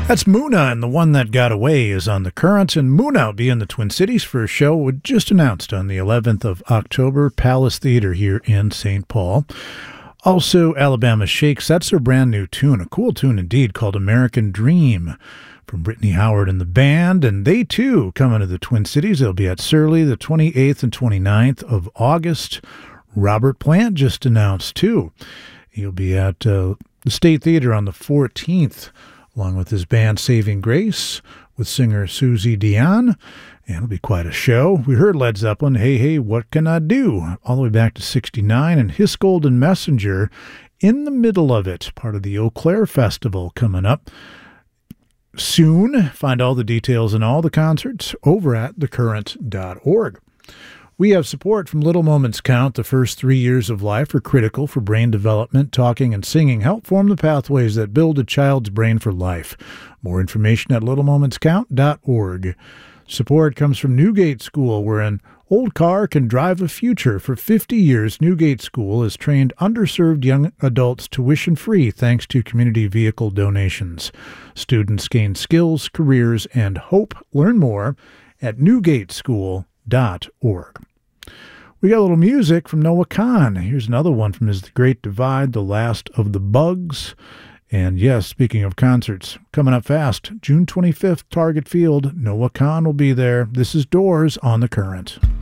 That's Muna, and The One That Got Away is on the Current, and Muna will be in the Twin Cities for a show we just announced on the 11th of October, Palace Theater here in St. Paul. Also, Alabama Shakes, that's their brand new tune, a cool tune indeed, called American Dream, from Brittany Howard and the band, and they too coming to the Twin Cities. They'll be at Surly the 28th and 29th of August. Robert Plant just announced too. He'll be at the State Theater on the 14th, along with his band Saving Grace, with singer Susie Dion, and it'll be quite a show. We heard Led Zeppelin, Hey, Hey, What Can I Do? All the way back to 69, and His Golden Messenger in the middle of it, part of the Eau Claire Festival coming up soon. Find all the details and all the concerts over at thecurrent.org. We have support from Little Moments Count. The first 3 years of life are critical for brain development. Talking and singing help form the pathways that build a child's brain for life. More information at littlemomentscount.org. Support comes from Newgate School, where an old car can drive a future. For 50 years, Newgate School has trained underserved young adults tuition-free thanks to community vehicle donations. Students gain skills, careers, and hope. Learn more at newgateschool.org. We got a little music from Noah Kahan. Here's another one from his The Great Divide, The Last of the Bugs. And yes, speaking of concerts, coming up fast, June 25th, Target Field. Noah Kahan will be there. This is Doors on the Current.